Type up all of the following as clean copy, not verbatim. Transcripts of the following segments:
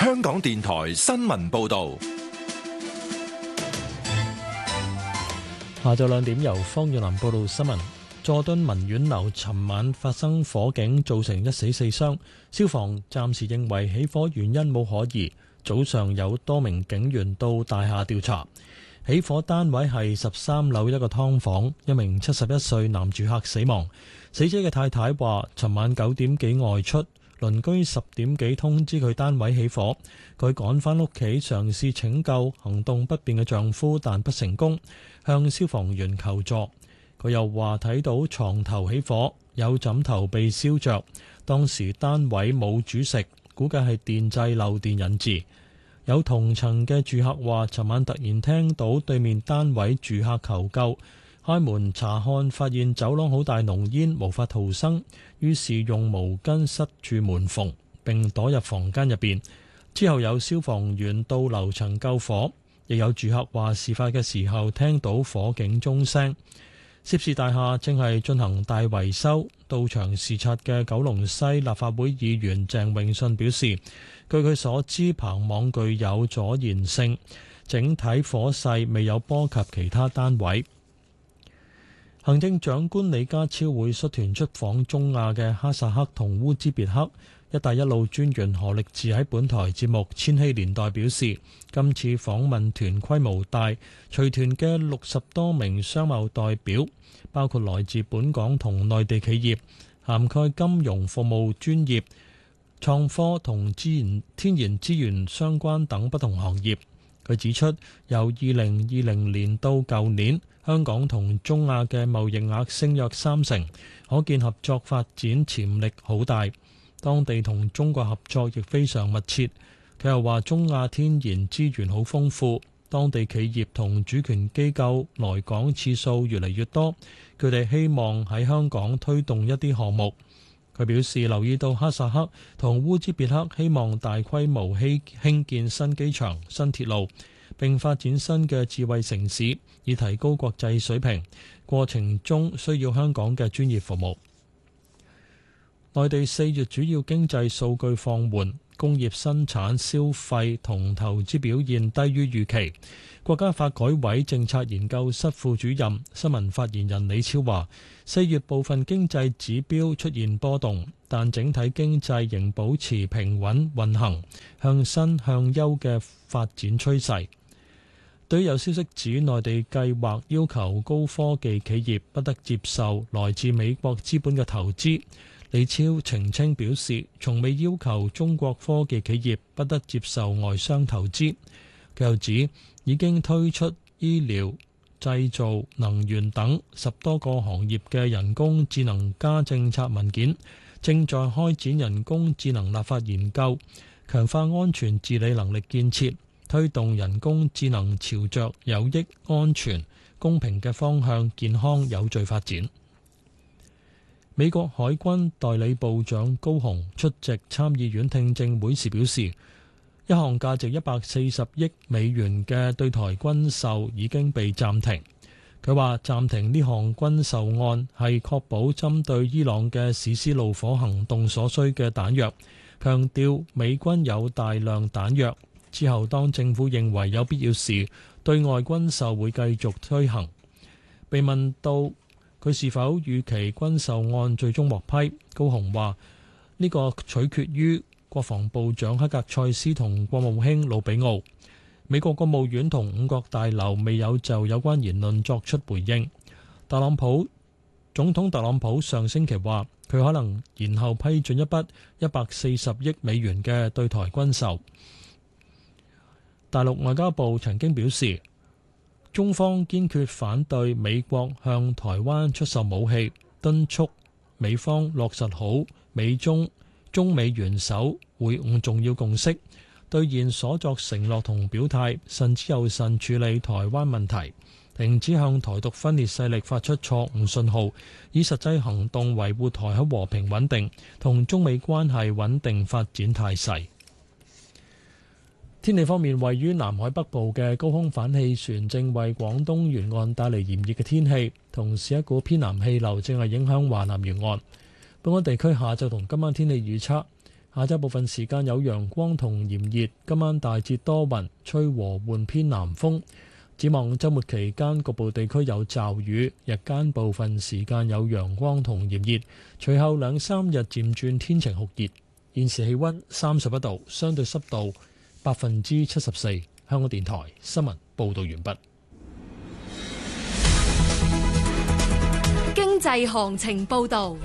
香港電台新聞報道。 下晝2點由方遠南報道新聞。佐敦文苑樓尋晚發生火警，造成1死4傷。消防暫時認為起火原因冇可疑。早上有多名警員到大廈調查。起火單位係13樓一個劏房，一名71歲男住客死亡。死者嘅太太話，尋晚9點幾外出，鄰居10點幾通知佢單位起火，佢趕返屋企嘗試拯救行動不便嘅丈夫，但不成功，向消防員求助。佢又話睇到床頭起火，有枕頭被燒着，當時單位冇煮食，估計係電掣漏電引致。有同層嘅住客話，尋晚突然聽到對面單位住客求救，開門查看，發現走廊好大濃煙，無法逃生，於是用毛巾塞住門縫，並躲入房間入邊。之後有消防員到樓層救火，亦有住客話事發嘅時候聽到火警鐘聲。涉事大廈正係進行大維修。到場視察嘅九龍西立法會議員鄭泳舜表示，據佢所知，棚網具有阻燃性，整體火勢未有波及其他單位。行政長官李家超會率團出訪中亞嘅哈薩克同烏茲別克。一帶一路專員何力智喺本台節目《千禧年代》表示，今次訪問團規模大，隨團嘅60多名商貿代表，包括來自本港同內地企業，涵蓋金融服務專業、創科同天然資源相關等不同行業。佢指出，由2020年到舊年，香港同中亞嘅貿易額升約30%，可見合作發展潛力好大。當地同中國合作亦非常密切。佢又話，中亞天然資源好豐富，當地企業同主權機構來港次數越嚟越多，佢哋希望喺香港推動一啲項目。佢表示留意到哈薩克同烏茲別克希望大規模興建新機場、新鐵路，並發展新嘅智慧城市，以提高國際水平。過程中需要香港嘅專業服務。內地4月主要經濟數據放緩，工業生產、消費同投資表現低於預期。國家發改委政策研究室副主任、新聞發言人李超話，4月部分經濟指標出現波動，但整體經濟仍保持平穩運行，向新向優嘅發展趨勢。對於有消息指內地計劃要求高科技企業不得接受來自美國資本嘅投資，李超澄清表示，從未要求中國科技企業不得接受外商投資。佢又指，已經推出醫療、製造、能源等10多個行業嘅人工智能加政策文件，正在開展人工智能立法研究，強化安全治理能力建設，推動人工智能朝着有益、安全、公平嘅方向健康有序發展。美國海軍代理部長高雄出席參議院聽證會時表示，一項價值140億美元嘅對台軍售已經被暫停。佢話暫停呢項軍售案係確保針對伊朗嘅史詩怒火行動所需嘅彈藥，強調美軍有大量彈藥。之後當政府認為有必要時，對外軍售會繼續推行。被問到佢是否預期軍售案最終獲批，高雄話呢個取決於國防部長克格塞斯同國務卿魯比奧。美國國務院同五角大樓未有就有關言論作出回應。總統特朗普上星期話佢可能延後批准一筆140億美元嘅對台軍售。大陸外交部曾經表示，中方堅決反對美國向台灣出售武器，敦促美方落實好中美元首會晤重要共識，兌現所作承諾同表態，慎之又慎處理台灣問題，停止向台獨分裂勢力發出錯誤信號，以實際行動維護台海和平穩定同中美關係穩定發展態勢。天氣方面，位於南海北部嘅高空反氣旋正為廣東沿岸帶嚟炎熱嘅天氣，同時一股偏南氣流正係影響華南沿岸。本港地區下晝同今晚天氣預測下晝部分時間有陽光同炎熱，今晚大致多雲，吹和緩偏南風。展望週末期間，局部地區有驟雨，日間部分時間有陽光同炎熱，隨後2-3日漸轉天晴酷熱。現時氣溫31度，相對濕度74%。香港電台新聞報道完畢。 經濟行情報道。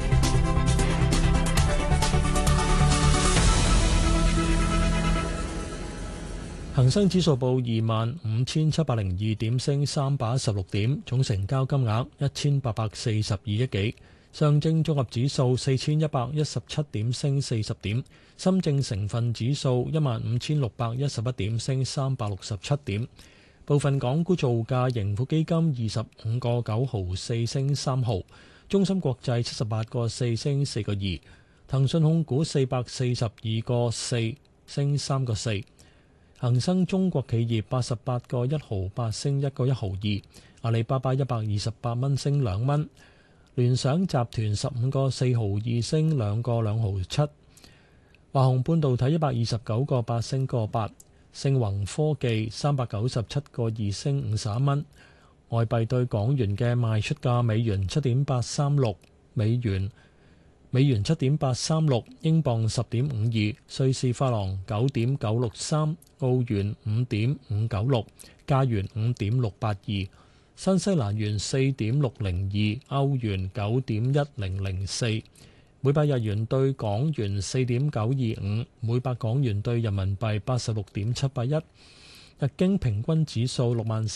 恒生指數報25,702點，升316點，總成交金額1842億幾。上證綜合指數4117點，升40點。深證成分指數15,611點，升367點。部分港股造價，盈富基金25個9毫4升3毫，中芯國際78個4升4個2，騰訊控股442個4升3個4。恒生中國企業88個1毫8升1個1毫2，阿里巴巴128蚊升2蚊，聯想集團15個4毫2升2個2毫7，華虹半導體129個8升個8，盛宏科技397個2升51蚊。外幣對港元嘅賣出價：美元7.836，美元7.836，英鎊10.52，瑞士法郎9.963，澳元5.596，加元5.682，新西蘭元4.602，歐元9.1004，每百日元對港元4.925，每百港元對人民幣86.781。日經平均指數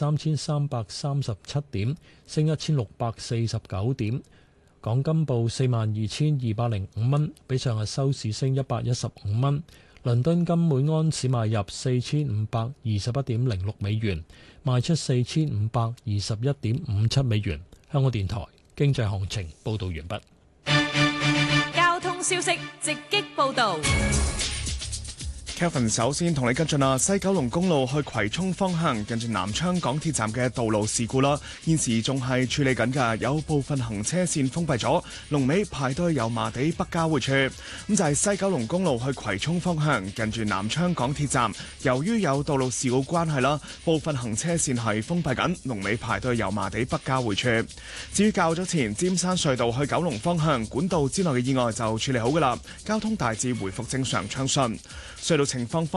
63,337點，升1649點。港金報42,205蚊，比上日收市升115蚊。倫敦金每安士買入4,521.06美元，賣出4,521.57美元。香港電台經濟行情報道完畢。 交通消息直擊報道。 Kevin 首先同你跟進啦，西九龍公路去葵涌方向近住南昌港鐵站嘅道路事故啦，現時仲係處理緊㗎，有部分行車線封閉咗，龍尾排到油麻地北交匯處。咁就係西九龍公路去葵涌方向近住南昌港鐵站，由於有道路事故關係啦，部分行車線係封閉緊，龍尾排到油麻地北交匯處。至於較早前尖山隧道去九龍方向管道之內嘅意外就處理好㗎啦，交通大致回復正常暢順。隧道情況方